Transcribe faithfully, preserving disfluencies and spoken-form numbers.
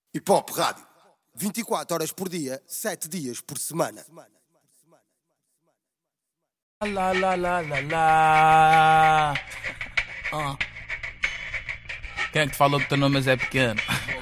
Hip Hop Rádio. vinte e quatro horas por dia, sete dias por semana. Lá, lá, lá, lá, lá. Ah. Quem é que te falou que o teu nome é Zé Pequeno?